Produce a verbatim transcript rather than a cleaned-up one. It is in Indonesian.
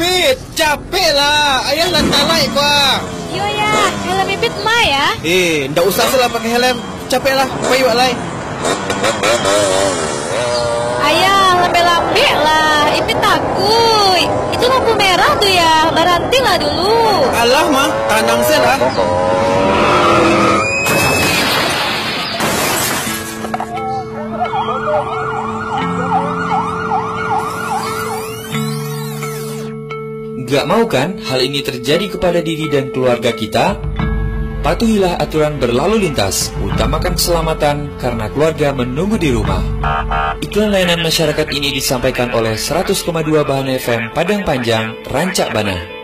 Ipit, capek lah. Ayah lan talai gua. Yo ya, helm Ipit mah ya. Eh, ndak usah salah pakai helm. Capek lah, payu alai. Ayah, lambe-lambe lah. Ipit takut. Itu lampu merah tuh ya. Berhenti lah dulu. Alah mah, tanang sel ah. Gak mau kan hal ini terjadi kepada diri dan keluarga kita? Patuhilah aturan berlalu lintas, utamakan keselamatan karena keluarga menunggu di rumah. Iklan layanan masyarakat ini disampaikan oleh seratus koma dua Bahan F M Padang Panjang, Rancak Bana.